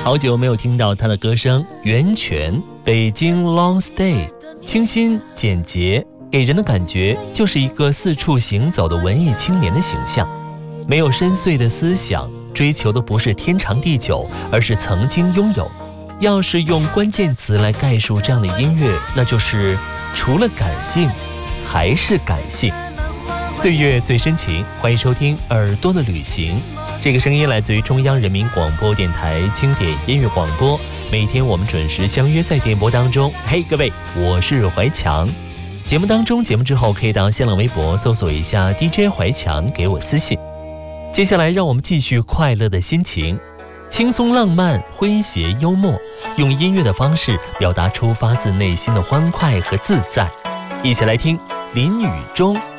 好久没有听到他的歌声。袁泉，北京 Long Stay， 清新简洁，给人的感觉就是一个四处行走的文艺青年的形象，没有深邃的思想，追求的不是天长地久，而是曾经拥有。要是用关键词来概述这样的音乐，那就是除了感性还是感性。岁月最深情，欢迎收听耳朵的旅行。这个声音来自于中央人民广播电台经典音乐广播，每天我们准时相约在电波当中。嘿，各位，我是怀强。节目当中，节目之后可以到新浪微博搜索一下 DJ 怀强，给我私信。接下来让我们继续快乐的心情，轻松浪漫，诙谐幽默，用音乐的方式表达出发自内心的欢快和自在。一起来听林宇中。